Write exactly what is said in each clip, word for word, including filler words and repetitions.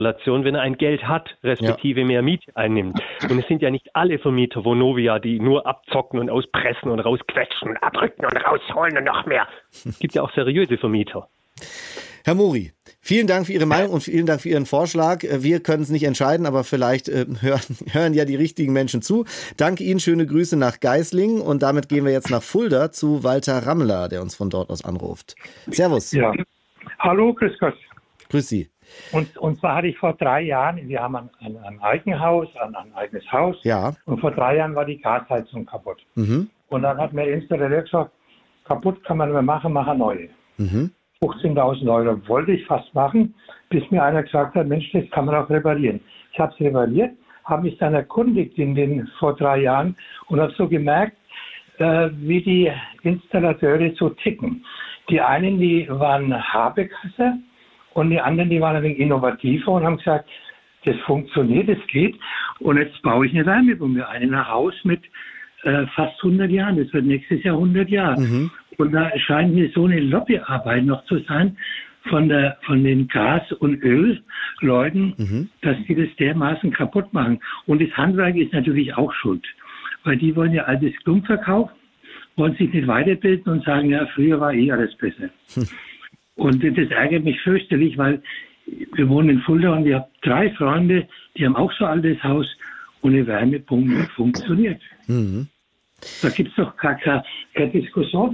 Relation, wenn er ein Geld hat, respektive ja. mehr Miete einnimmt. Und es sind ja nicht alle Vermieter Vonovia, die nur abzocken und auspressen und rausquetschen und abdrücken und rausholen und noch mehr. Es gibt ja auch seriöse Vermieter. Herr Mori, vielen Dank für Ihre Meinung und vielen Dank für Ihren Vorschlag. Wir können es nicht entscheiden, aber vielleicht äh, hören, hören ja die richtigen Menschen zu. Danke Ihnen, schöne Grüße nach Geislingen und damit gehen wir jetzt nach Fulda zu Walter Rammler, der uns von dort aus anruft. Servus. Ja, hallo, grüß Gott. Grüß Sie. Und, und zwar hatte ich vor drei Jahren, wir haben ein, ein, ein Eigenhaus, ein, ein eigenes Haus. Ja. Und vor drei Jahren war die Gasheizung kaputt. Mhm. Und dann hat mir der Installateur gesagt, kaputt kann man nicht mehr machen, mach eine neue. Mhm. fünfzehntausend Euro wollte ich fast machen, bis mir einer gesagt hat, Mensch, das kann man auch reparieren. Ich habe es repariert, habe mich dann erkundigt in den vor drei Jahren und habe so gemerkt, äh, wie die Installateure so ticken. Die einen, die waren Habekasse und die anderen, die waren ein wenig innovativer und haben gesagt, das funktioniert, das geht. Und jetzt baue ich eine Wärmepumpe ein in ein Haus mit äh, fast hundert Jahren. Das wird nächstes Jahr hundert Jahre. Mhm. Und da scheint mir so eine Lobbyarbeit noch zu sein von, der, von den Gas- und Ölleuten, mhm. dass die das dermaßen kaputt machen. Und das Handwerk ist natürlich auch schuld. Weil die wollen ja altes Klump verkaufen, wollen sich nicht weiterbilden und sagen, ja, früher war eh alles besser. Hm. Und das ärgert mich fürchterlich, weil wir wohnen in Fulda und ich habe drei Freunde, die haben auch so ein altes Haus und eine Wärmepumpe funktioniert. Mhm. Da gibt es doch gar keine, keine Diskussion.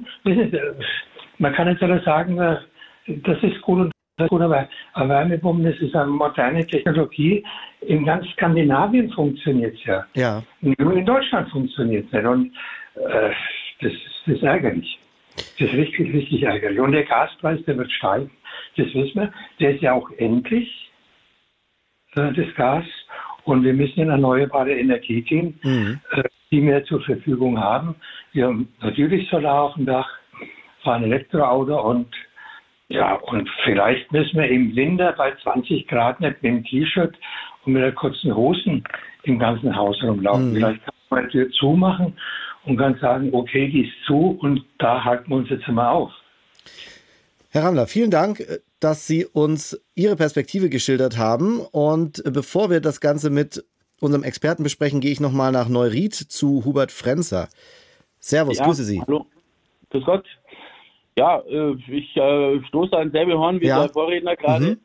Man kann jetzt aber sagen, das ist gut und das ist gut, aber eine Wärmepumpe, das ist eine moderne Technologie. In ganz Skandinavien funktioniert es ja. ja. Nur in Deutschland funktioniert es nicht. Und äh, das, das ist ärgerlich. Das ist richtig, richtig ärgerlich. Und der Gaspreis, der wird steigen. Das wissen wir. Der ist ja auch endlich, äh, das Gas. Und wir müssen in erneuerbare Energie gehen, mhm. äh, die wir zur Verfügung haben. Wir haben natürlich Solar auf dem Dach, fahren Elektroauto und ja, und vielleicht müssen wir im Winter bei zwanzig Grad nicht mit dem T-Shirt und mit der kurzen Hosen im ganzen Haus rumlaufen. Mhm. Vielleicht kann man die Tür zumachen und kann sagen, okay, die ist zu und da halten wir uns jetzt mal auf. Herr Rammler, vielen Dank, dass Sie uns Ihre Perspektive geschildert haben. Und bevor wir das Ganze mit unserem Experten besprechen, gehe ich nochmal nach Neuried zu Hubert Frenzer. Servus, ja, grüße Sie. Hallo, grüß Gott. Ja, ich äh, stoße an selbe Horn wie ja. der Vorredner gerade. Mhm.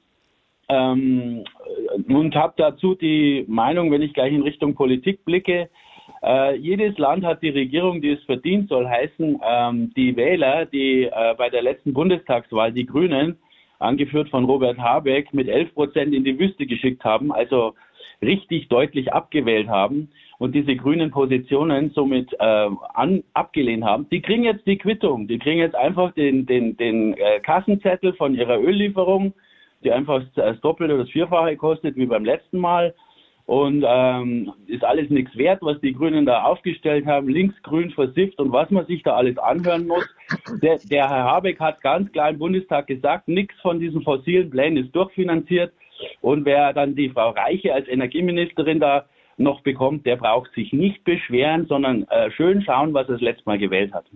Ähm, und habe dazu die Meinung, wenn ich gleich in Richtung Politik blicke, äh, jedes Land hat die Regierung, die es verdient, soll heißen, ähm, die Wähler, die äh, bei der letzten Bundestagswahl die Grünen, angeführt von Robert Habeck, mit elf Prozent in die Wüste geschickt haben, also richtig deutlich abgewählt haben und diese grünen Positionen somit äh, an, abgelehnt haben, die kriegen jetzt die Quittung. Die kriegen jetzt einfach den, den, den äh, Kassenzettel von ihrer Öllieferung, die einfach das Doppelte oder das Vierfache kostet wie beim letzten Mal. Und ähm, ist alles nichts wert, was die Grünen da aufgestellt haben, linksgrün versifft und was man sich da alles anhören muss. Der, der Herr Habeck hat ganz klar im Bundestag gesagt, nichts von diesen fossilen Plänen ist durchfinanziert. Und wer dann die Frau Reiche als Energieministerin da noch bekommt, der braucht sich nicht beschweren, sondern äh, schön schauen, was er das letzte Mal gewählt hat.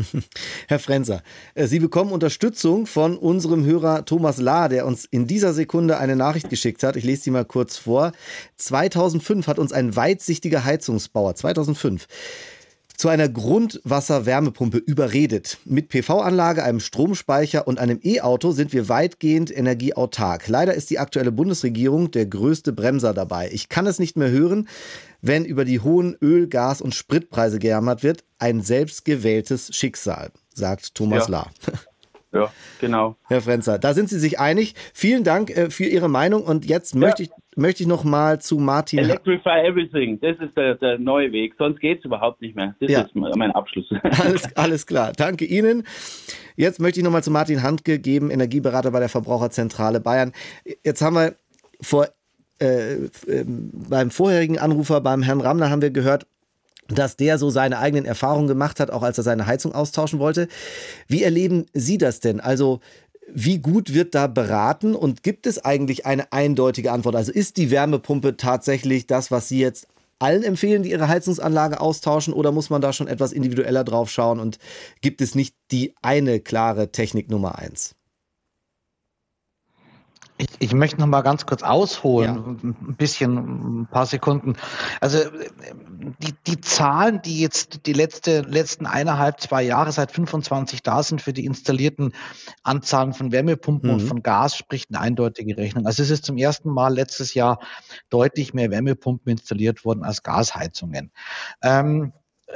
Herr Frenzer, Sie bekommen Unterstützung von unserem Hörer Thomas Lahr, der uns in dieser Sekunde eine Nachricht geschickt hat. Ich lese sie mal kurz vor. zweitausendfünf hat uns ein weitsichtiger Heizungsbauer, zweitausendfünf, zu einer Grundwasserwärmepumpe überredet. Mit P V-Anlage, einem Stromspeicher und einem E-Auto sind wir weitgehend energieautark. Leider ist die aktuelle Bundesregierung der größte Bremser dabei. Ich kann es nicht mehr hören, wenn über die hohen Öl-, Gas- und Spritpreise gejammert wird. Ein selbstgewähltes Schicksal, sagt Thomas ja. Lahr. Ja, genau. Herr Frenzer, da sind Sie sich einig. Vielen Dank äh, für Ihre Meinung. Und jetzt ja. möchte ich, möchte ich noch mal zu Martin... Electrify everything, das ist der, der neue Weg. Sonst geht es überhaupt nicht mehr. Das ja. ist mein Abschluss. Alles, alles klar. Danke Ihnen. Jetzt möchte ich noch mal zu Martin Handke geben, Energieberater bei der Verbraucherzentrale Bayern. Jetzt haben wir vor, äh, beim vorherigen Anrufer, beim Herrn Rammler, haben wir gehört, dass der so seine eigenen Erfahrungen gemacht hat, auch als er seine Heizung austauschen wollte. Wie erleben Sie das denn? Also wie gut wird da beraten und gibt es eigentlich eine eindeutige Antwort? Also ist die Wärmepumpe tatsächlich das, was Sie jetzt allen empfehlen, die ihre Heizungsanlage austauschen, oder muss man da schon etwas individueller drauf schauen und gibt es nicht die eine klare Technik Nummer eins? Ich, ich möchte noch mal ganz kurz ausholen, ja. ein bisschen, ein paar Sekunden. Also die, die Zahlen, die jetzt die letzte, letzten eineinhalb, zwei Jahre seit fünfundzwanzig da sind für die installierten Anzahlen von Wärmepumpen mhm. und von Gas, spricht eine eindeutige Rechnung. Also es ist zum ersten Mal letztes Jahr deutlich mehr Wärmepumpen installiert worden als Gasheizungen. Ähm,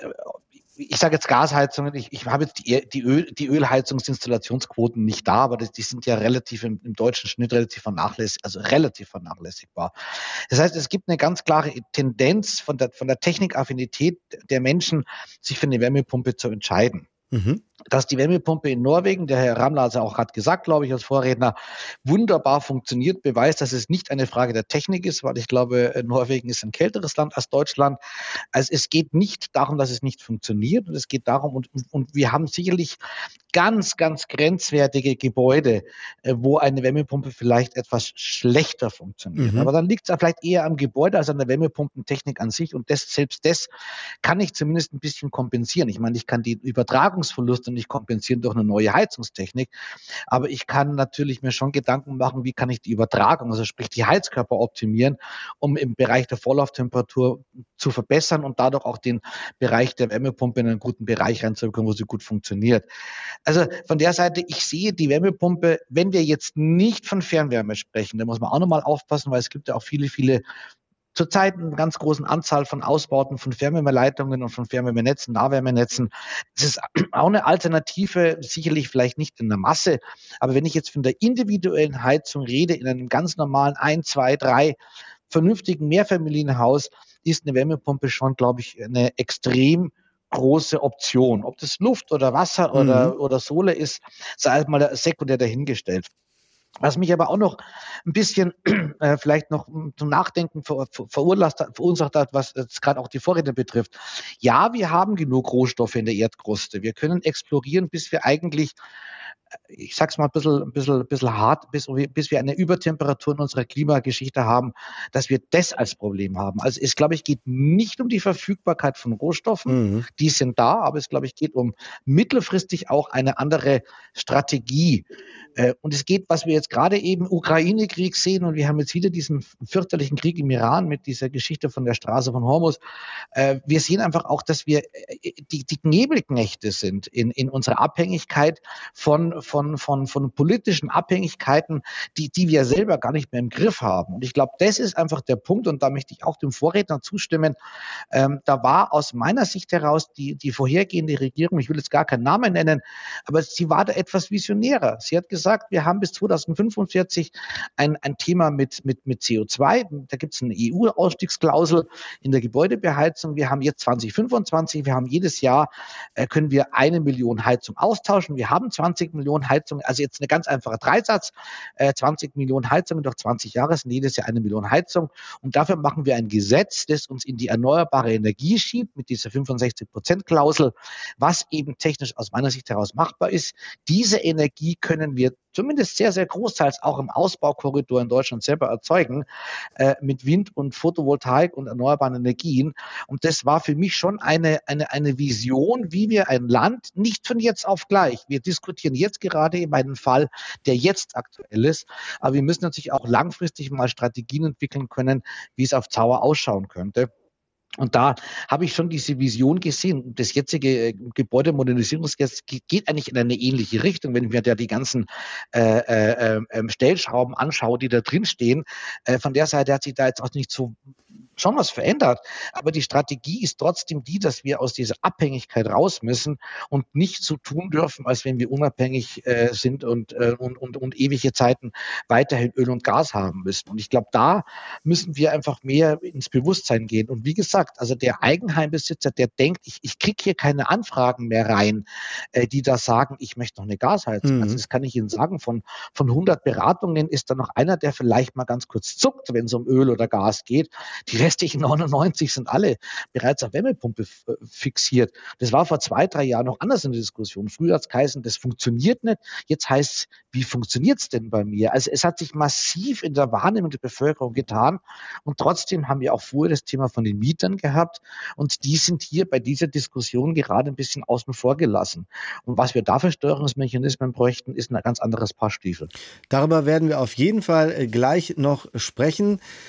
Ich sage jetzt Gasheizungen, ich, ich habe jetzt die, die, Öl, die Ölheizungsinstallationsquoten nicht da, aber das, die sind ja relativ im, im deutschen Schnitt relativ vernachlässigbar, also relativ vernachlässigbar. Das heißt, es gibt eine ganz klare Tendenz von der, von der Technikaffinität der Menschen, sich für eine Wärmepumpe zu entscheiden. Mhm. Dass die Wärmepumpe in Norwegen, der Herr Ramler hat es auch gerade gesagt, glaube ich, als Vorredner, wunderbar funktioniert, beweist, dass es nicht eine Frage der Technik ist, weil ich glaube, Norwegen ist ein kälteres Land als Deutschland. Also es geht nicht darum, dass es nicht funktioniert, und es geht darum, und, und wir haben sicherlich ganz, ganz grenzwertige Gebäude, wo eine Wärmepumpe vielleicht etwas schlechter funktioniert. Mhm. Aber dann liegt es vielleicht eher am Gebäude als an der Wärmepumpentechnik an sich, und das, selbst das kann ich zumindest ein bisschen kompensieren. Ich meine, ich kann die Übertragungsverluste nicht kompensieren durch eine neue Heizungstechnik, aber ich kann natürlich mir schon Gedanken machen, wie kann ich die Übertragung, also sprich die Heizkörper optimieren, um im Bereich der Vorlauftemperatur zu verbessern und dadurch auch den Bereich der Wärmepumpe in einen guten Bereich reinzubekommen, wo sie gut funktioniert. Also von der Seite, ich sehe die Wärmepumpe, wenn wir jetzt nicht von Fernwärme sprechen, da muss man auch nochmal aufpassen, weil es gibt ja auch viele, viele zurzeit eine ganz großen Anzahl von Ausbauten von Fernwärmeleitungen und von Fernwärmenetzen, Nahwärmenetzen. Das ist auch eine Alternative, sicherlich vielleicht nicht in der Masse, aber wenn ich jetzt von der individuellen Heizung rede, in einem ganz normalen ein, zwei, drei vernünftigen Mehrfamilienhaus, ist eine Wärmepumpe schon, glaube ich, eine extrem große Option. Ob das Luft oder Wasser oder, mhm. oder Sohle ist, sei halt mal sekundär dahingestellt. Was mich aber auch noch ein bisschen äh, vielleicht noch zum Nachdenken ver, ver, verursacht hat, was jetzt gerade auch die Vorredner betrifft. Ja, wir haben genug Rohstoffe in der Erdkruste. Wir können explorieren, bis wir eigentlich, ich sag's mal ein bisschen, ein bisschen, ein bisschen hart, bis, bis wir eine Übertemperatur in unserer Klimageschichte haben, dass wir das als Problem haben. Also es, glaube ich, geht nicht um die Verfügbarkeit von Rohstoffen, mhm. die sind da, aber es, glaube ich, geht um mittelfristig auch eine andere Strategie. Und es geht, was wir jetzt gerade eben Ukraine-Krieg sehen, und wir haben jetzt wieder diesen fürchterlichen Krieg im Iran mit dieser Geschichte von der Straße von Hormuz. Wir sehen einfach auch, dass wir die, die Nebelknechte sind in, in unserer Abhängigkeit von, von, von, von politischen Abhängigkeiten, die, die wir selber gar nicht mehr im Griff haben. Und ich glaube, das ist einfach der Punkt, und da möchte ich auch dem Vorredner zustimmen. Ähm, da war aus meiner Sicht heraus die, die vorhergehende Regierung, ich will jetzt gar keinen Namen nennen, aber sie war da etwas visionärer. Sie hat gesagt, wir haben bis zweitausendfünfundvierzig ein, ein Thema mit, mit, mit C O zwei. Da gibt es eine E U-Ausstiegsklausel in der Gebäudebeheizung. Wir haben jetzt zwanzig fünfundzwanzig, wir haben jedes Jahr, äh, können wir eine Million Heizung austauschen. Wir haben zwanzig Millionen Heizungen, also jetzt eine ganz einfache Dreisatz, äh, zwanzig Millionen Heizungen durch zwanzig Jahre sind jedes Jahr eine Million Heizung. Und dafür machen wir ein Gesetz, das uns in die erneuerbare Energie schiebt, mit dieser fünfundsechzig Prozent Klausel, was eben technisch aus meiner Sicht heraus machbar ist. Diese Energie können wir zumindest sehr, sehr großteils auch im Ausbaukorridor in Deutschland selber erzeugen, äh, mit Wind und Photovoltaik und erneuerbaren Energien. Und das war für mich schon eine, eine, eine Vision, wie wir ein Land nicht von jetzt auf gleich, wir diskutieren jetzt gerade eben einen Fall, der jetzt aktuell ist, aber wir müssen natürlich auch langfristig mal Strategien entwickeln können, wie es auf Dauer ausschauen könnte. Und da habe ich schon diese Vision gesehen. Das jetzige Gebäudemodernisierungsgesetz geht eigentlich in eine ähnliche Richtung. Wenn ich mir da die ganzen äh, äh, äh, Stellschrauben anschaue, die da drin stehen, äh, von der Seite hat sich da jetzt auch nicht so schon was verändert. Aber die Strategie ist trotzdem die, dass wir aus dieser Abhängigkeit raus müssen und nicht so tun dürfen, als wenn wir unabhängig äh, sind und, äh, und, und, und ewige Zeiten weiterhin Öl und Gas haben müssen. Und ich glaube, da müssen wir einfach mehr ins Bewusstsein gehen. Und wie gesagt, also der Eigenheimbesitzer, der denkt, ich, ich kriege hier keine Anfragen mehr rein, äh, die da sagen, ich möchte noch eine Gasheizung. Mhm. Also das kann ich Ihnen sagen, von, von hundert Beratungen ist da noch einer, der vielleicht mal ganz kurz zuckt, wenn es um Öl oder Gas geht. Die restlichen neunundneunzig sind alle bereits auf Wärmepumpe fixiert. Das war vor zwei, drei Jahren noch anders in der Diskussion. Früher hat es geheißen, das funktioniert nicht. Jetzt heißt es, wie funktioniert es denn bei mir? Also es hat sich massiv in der Wahrnehmung der Bevölkerung getan und trotzdem haben wir auch vorher das Thema von den Mietern gehabt und die sind hier bei dieser Diskussion gerade ein bisschen außen vor gelassen. Und was wir da für Steuerungsmechanismen bräuchten, ist ein ganz anderes Paar Stiefel. Darüber werden wir auf jeden Fall gleich noch sprechen.